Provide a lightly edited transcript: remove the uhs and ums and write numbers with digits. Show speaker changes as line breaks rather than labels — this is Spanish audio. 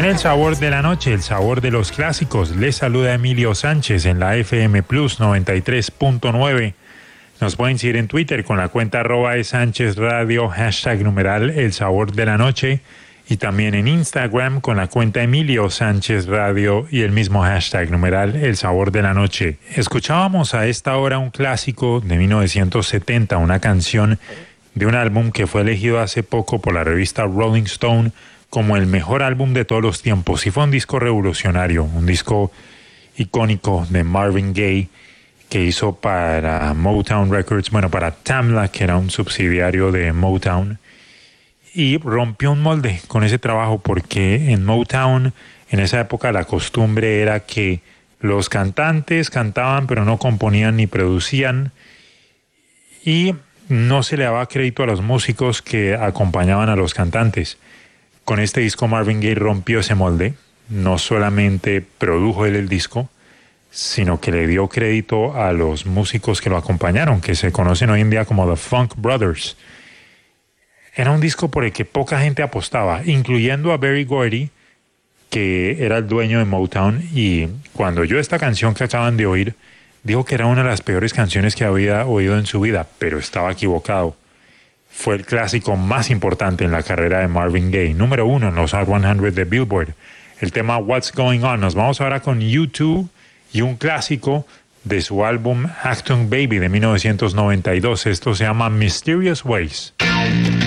El sabor de la noche, el sabor de los clásicos. Les saluda Emilio Sánchez en la FM Plus 93.9. Nos pueden seguir en Twitter con la cuenta @SánchezRadio, #numeral El Sabor de la Noche. Y también en Instagram con la cuenta Emilio Sánchez Radio y el mismo #numeral El Sabor de la Noche. Escuchábamos a esta hora un clásico de 1970, una canción de un álbum que fue elegido hace poco por la revista Rolling Stone como el mejor álbum de todos los tiempos. Y fue un disco revolucionario, un disco icónico de Marvin Gaye que hizo para Motown Records, para Tamla, que era un subsidiario de Motown. Y rompió un molde con ese trabajo porque en Motown, en esa época, la costumbre era que los cantantes cantaban pero no componían ni producían y no se le daba crédito a los músicos que acompañaban a los cantantes. Con este disco Marvin Gaye rompió ese molde, no solamente produjo él el disco, sino que le dio crédito a los músicos que lo acompañaron, que se conocen hoy en día como The Funk Brothers. Era un disco por el que poca gente apostaba, incluyendo a Berry Gordy, que era el dueño de Motown, y cuando oyó esta canción que acaban de oír, dijo que era una de las peores canciones que había oído en su vida, pero estaba equivocado. Fue el clásico más importante en la carrera de Marvin Gaye, número 1 en los Hot 100 de Billboard. El tema What's Going On. Nos vamos ahora con U2 y un clásico de su álbum Achtung Baby de 1992. Esto se llama Mysterious Ways.